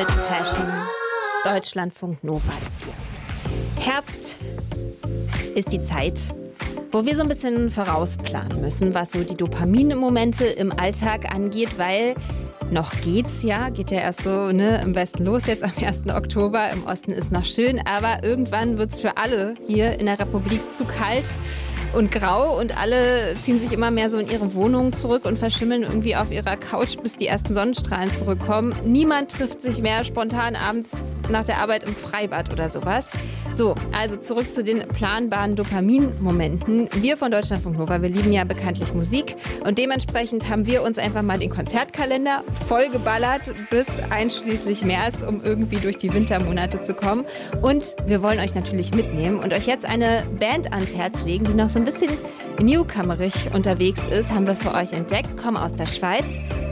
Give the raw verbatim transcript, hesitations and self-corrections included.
mit Passion. Deutschlandfunk Nova ist hier. Herbst ist die Zeit, wo wir so ein bisschen vorausplanen müssen, was so die Dopaminmomente im Alltag angeht, weil noch geht's ja, geht ja erst so ne, im Westen los jetzt am ersten Oktober, im Osten ist noch schön, aber irgendwann wird's für alle hier in der Republik zu kalt und grau und alle ziehen sich immer mehr so in ihre Wohnungen zurück und verschimmeln irgendwie auf ihrer Couch, bis die ersten Sonnenstrahlen zurückkommen. Niemand trifft sich mehr spontan abends nach der Arbeit im Freibad oder sowas. So, also zurück zu den planbaren Dopaminmomenten. Wir von Deutschlandfunk Nova, wir lieben ja bekanntlich Musik und dementsprechend haben wir uns einfach mal den Konzertkalender vollgeballert bis einschließlich März, um irgendwie durch die Wintermonate zu kommen. Und wir wollen euch natürlich mitnehmen und euch jetzt eine Band ans Herz legen, die noch so ein bisschen newcomerig unterwegs ist, haben wir für euch entdeckt, kommen aus der Schweiz.